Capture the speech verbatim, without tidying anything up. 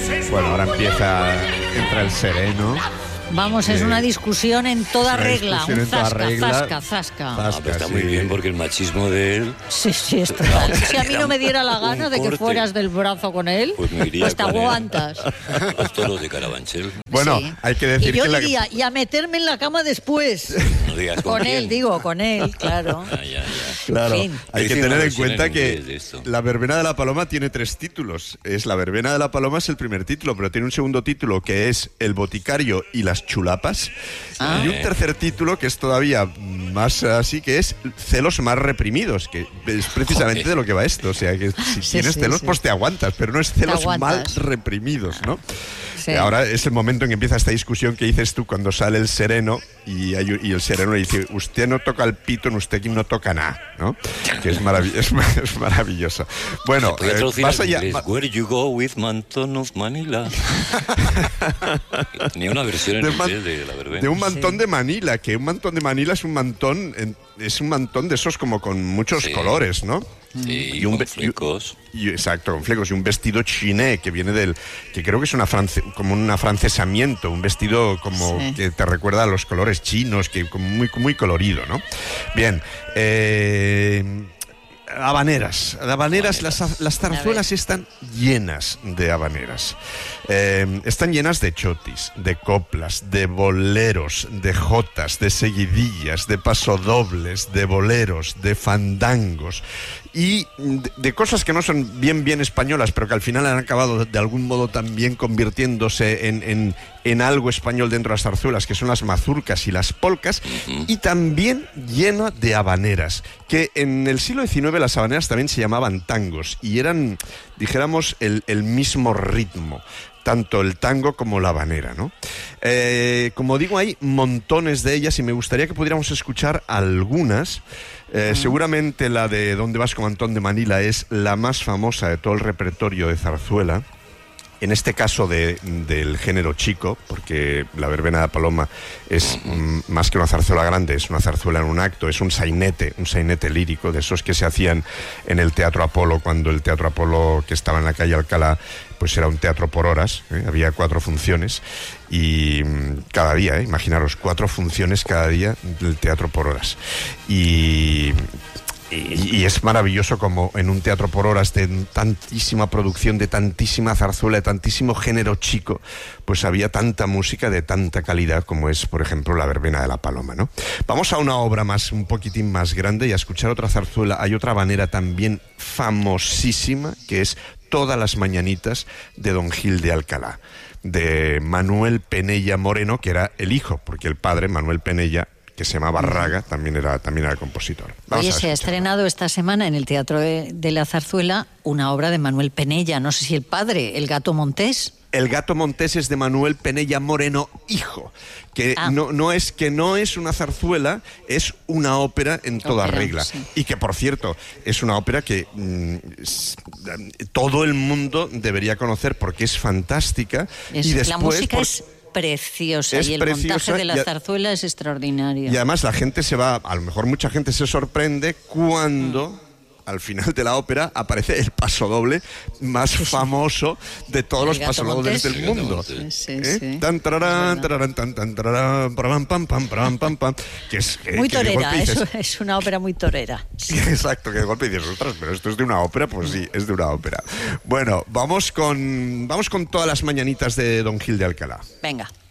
Bueno, ahora empieza, entra el sereno. Vamos, es una discusión en toda una regla, un discusión en toda zasca, regla. zasca, zasca. Zasca, Ah, pero está sí. muy bien porque el machismo de él... Sí, sí, es total. Si a mí no me diera la Un gana de que corte. fueras del brazo con él, Pues me iría pues te con él. aguantas. Los toros de Carabanchel. Bueno, Sí. hay que decir Y yo que la- diría, y a meterme en la cama después. No digas con, Con quién. él, digo, con él, claro. Ya, ya, ya. Claro, En fin. hay que Hice una tener en versión cuenta en inglés de que esto. la verbena de la paloma tiene tres títulos. Es la verbena de la paloma es el primer título, pero tiene un segundo título que es el boticario y las chulapas. Ah. Y un tercer título que es todavía más así, que es celos más reprimidos, que es precisamente Joder. de lo que va esto. O sea, que si Sí, tienes sí, celos, sí. pues te aguantas, pero no es celos mal aguantas. reprimidos, ¿no? Sí. Y ahora es el momento en que empieza esta discusión que dices tú cuando sale el sereno y, hay- y el sereno le dice, usted no toca el pito, usted no toca nada, ¿no? Que es, marav- es, ma- es maravilloso. Bueno, Podría eh, traducir vas al allá. inglés. va- Where you go with Manton of Manila. Tenía una versión en de, man- inglés de la verbena. de un mantón Sí. de Manila, que un mantón de Manila es un mantón, en- es un mantón de esos como con muchos Sí. colores, ¿no? Sí, Y un con ve- flecos. Y, exacto, con flecos y un vestido chiné que viene del, que creo que es una france- como un afrancesamiento, un vestido como Sí. que te recuerda a los colores chinos, que como muy muy colorido, ¿no? Bien, eh, habaneras, habaneras, las, las zarzuelas están llenas de habaneras. Eh, están llenas de chotis, de coplas, de boleros, de jotas, de seguidillas, de pasodobles, de boleros, de fandangos y de, de cosas que no son bien bien españolas, pero que al final han acabado de algún modo también convirtiéndose en, en, en algo español dentro de las zarzuelas, que son las mazurcas y las polcas, y también lleno de habaneras, que en el siglo diecinueve las habaneras también se llamaban tangos y eran, dijéramos, el, el mismo ritmo, tanto el tango como la habanera, ¿no? Eh, como digo, hay montones de ellas y me gustaría que pudiéramos escuchar algunas. Eh, seguramente la de ¿Dónde vas con Antón de Manila? Es la más famosa de todo el repertorio de zarzuela. En este caso de, del género chico, porque la verbena de la paloma es mm, más que una zarzuela grande, es una zarzuela en un acto, es un sainete, un sainete lírico, de esos que se hacían en el Teatro Apolo, cuando el Teatro Apolo, que estaba en la calle Alcalá, pues era un teatro por horas, ¿eh? Había cuatro funciones y mm, cada día, ¿eh? Imaginaros, cuatro funciones cada día del teatro por horas. Y... Y, y es maravilloso como en un teatro por horas de tantísima producción, de tantísima zarzuela, de tantísimo género chico, pues había tanta música de tanta calidad como es, por ejemplo, la verbena de la paloma, ¿no? Vamos a una obra más, un poquitín más grande y a escuchar otra zarzuela. Hay otra habanera también famosísima que es Todas las mañanitas de Don Gil de Alcalá, de Manuel Penella Moreno, que era el hijo, porque el padre, Manuel Penella, que se llamaba Raga, también era, también era compositor. Vamos Oye, a se ha escucharlo. estrenado esta semana en el Teatro de, de la Zarzuela una obra de Manuel Penella, no sé si el padre, El Gato Montés. El Gato Montés es de Manuel Penella Moreno, hijo, que Ah. no, no es que no es una zarzuela, es una ópera en toda Ópera, regla. sí. Y que, por cierto, es una ópera que mm, s- todo el mundo debería conocer porque es fantástica. Es- y después, la música por- es preciosa es y el preciosa montaje de la y a- zarzuela es extraordinario. Y además la gente se va, a lo mejor mucha gente se sorprende cuando... Mm. Al final de la ópera aparece el pasodoble más famoso de todos El los Gato pasodobles Montés. del El Gato mundo. Montés. Sí, ¿Eh? sí. Tan, tararán, Es verdad. tararán, tan, tan, tararán, pararán, pam, pam, pararán, pam, pam, que es, que- Muy que de torera, golpe dices- es, es una ópera muy torera. Exacto, que de golpe dices, ostras, pero esto es de una ópera, pues sí, es de una ópera. Bueno, vamos con, vamos con Todas las mañanitas de Don Gil de Alcalá. Venga.